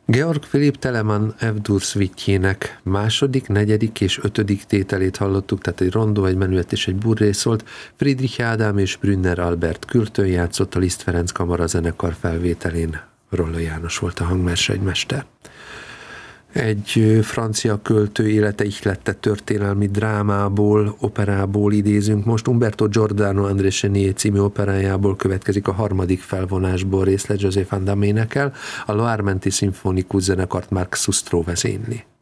Georg Philipp Telemann F-dur szvitjének második, negyedik és ötödik tételét hallottuk, tehát egy rondó, egy menüett és egy burré szólt. Friedrich Ádám és Brünner Albert Kürtön játszott, a Liszt Ferenc Kamara zenekar felvételén. Rolla János volt a hangmester. Egy francia költő élete ihlette történelmi drámából, operából idézünk. Most Umberto Giordano André Chenier című operájából következik a harmadik felvonásból részlet. José van Damme énekel, a Loire Menti szimfonikus zenekart Marc Sustro vezényli.